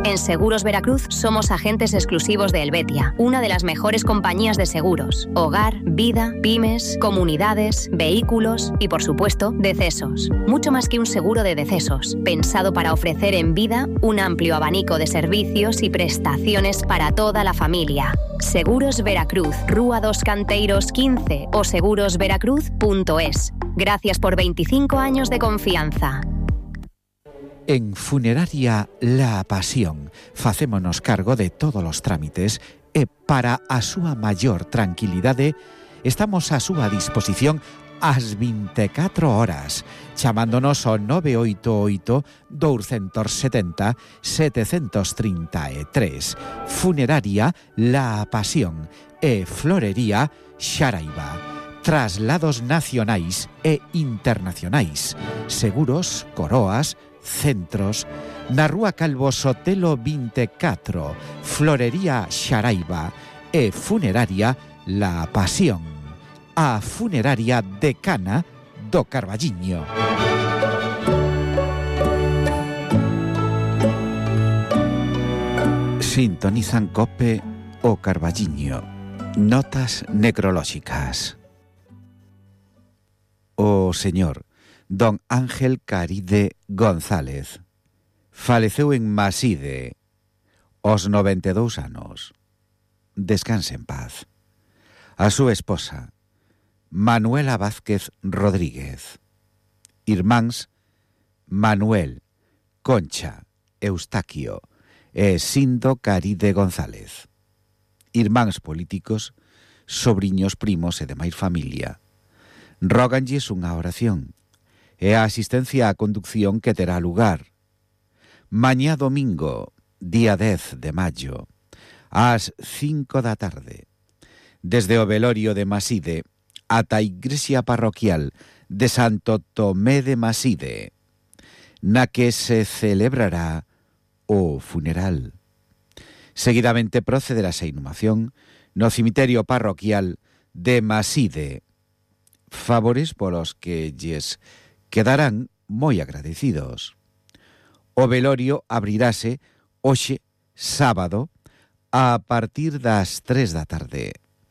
En Seguros Veracruz somos agentes exclusivos de Helvetia, una de las mejores compañías de seguros. Hogar, vida, pymes, comunidades, vehículos y, por supuesto, decesos. Mucho más que un seguro de decesos, pensado para ofrecer en vida un amplio abanico de servicios y prestaciones para toda la familia. Seguros Veracruz, Rúa dos Canteiros 15 o segurosveracruz.es. Gracias por 25 años de confianza. En Funeraria La Pasión facémonos cargo de todos os trámites e para a súa maior tranquilidade estamos a súa disposición ás 24 horas, chamándonos ao 988 270 733. Funeraria La Pasión e Florería Xaraiba. Traslados nacionais e internacionais, seguros, coroas, centros, na Rúa Calvo Sotelo 24, Florería Xaraiba e Funeraria La Pasión, a funeraria decana do Carballiño. Sintonizan COPE o Carballiño. Notas necrolóxicas. O señor Don Ángel Caride González faleceu en Maside aos 92 anos. Descanse en paz. A súa esposa, Manuela Vázquez Rodríguez. Irmáns Manuel, Concha, Eustaquio e Sindo Caride González. Irmáns políticos, sobriños, primos e demais familia. Róganlles unha oración e a asistencia á conducción que terá lugar mañá domingo, día 10 de maio, ás 5 da tarde, desde o velorio de Maside ata a igrexa parroquial de Santo Tomé de Maside, na que se celebrará o funeral. Seguidamente procederá a inhumación no cemiterio parroquial de Maside, favores polos que lles quedarán moi agradecidos. O velorio abrirase hoxe, sábado, a partir das 3 da tarde.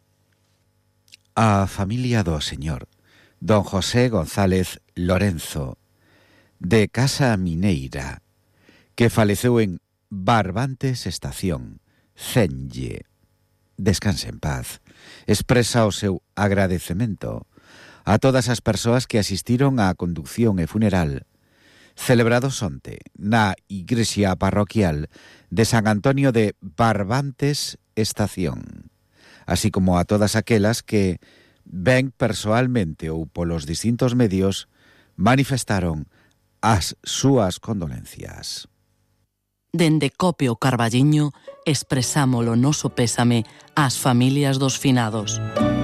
A familia do señor Don José González Lorenzo, de Casa Mineira, que faleceu en Barbantes Estación, Cenlle, descanse en paz, expresa o seu agradecemento a todas as persoas que asistiron á conducción e funeral celebrados onte na igrexa parroquial de San Antonio de Barbantes Estación, así como a todas aquelas que ben persoalmente ou polos distintos medios manifestaron as súas condolencias. Dende COPE o Carballiño expresamos o noso pésame ás familias dos finados.